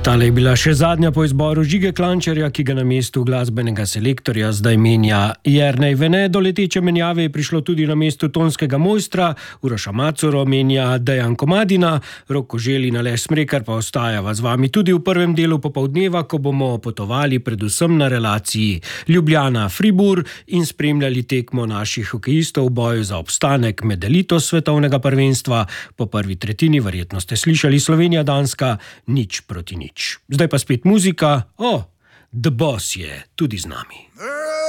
Tale je bila še zadnja po izboru Žige Klančarja, ki ga na mestu glasbenega selektorja zdaj menja Jernej Vene. Do leteče menjave je prišlo tudi na mestu tonskega mojstra. Uroša Macuro menja Dejan Komadina, Rok Koželj in Aleš Smrekar pa ostajava z vami tudi v prvem delu popoldneva, ko bomo potovali predvsem na relaciji Ljubljana-Fribur in spremljali tekmo naših hokejistov v boju za obstanek med elito svetovnega prvenstva. Po prvi tretjini verjetno ste slišali Slovenija-Danska 0-0. Zdaj pa spet muzika. The Boss je tudi z nami.